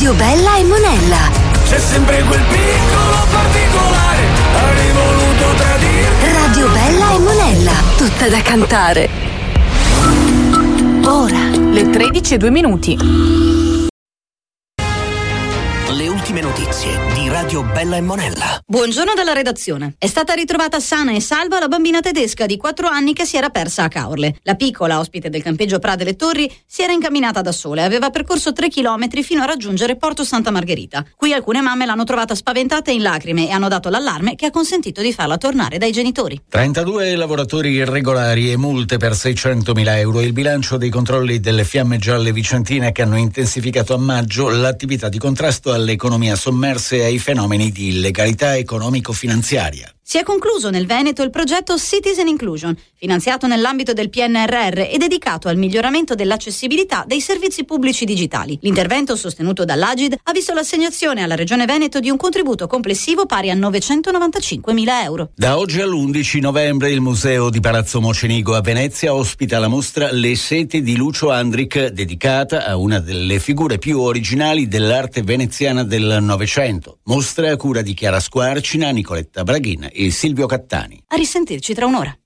Radio Bella e Monella. C'è sempre quel piccolo particolare, avrei voluto tradire. Radio Bella e Monella, tutta da cantare. Ora, le 13:02. Le ultime notizie di Radio Bella e Monella. Buongiorno dalla redazione. È stata ritrovata sana e salva la bambina tedesca di 4 anni che si era persa a Caorle. La piccola, ospite del campeggio Pra delle Torri, si era incamminata da sola e aveva percorso 3 chilometri fino a raggiungere Porto Santa Margherita. Qui alcune mamme l'hanno trovata spaventata e in lacrime e hanno dato l'allarme che ha consentito di farla tornare dai genitori. 32 lavoratori irregolari e multe per 600.000 euro. Il bilancio dei controlli delle Fiamme Gialle Vicentine che hanno intensificato a maggio l'attività di contrasto alle economie sommerse e ai fenomeni di illegalità economico-finanziaria. Si è concluso nel Veneto il progetto Citizen Inclusion, finanziato nell'ambito del PNRR e dedicato al miglioramento dell'accessibilità dei servizi pubblici digitali. L'intervento, sostenuto dall'Agid, ha visto l'assegnazione alla Regione Veneto di un contributo complessivo pari a 995.000 euro. Da oggi all'11 novembre il Museo di Palazzo Mocenigo a Venezia ospita la mostra Le sete di Lucio Andric, dedicata a una delle figure più originali dell'arte veneziana del Novecento. Mostra a cura di Chiara Squarcina, Nicoletta Braghin e Silvio Cattani. A risentirci tra un'ora.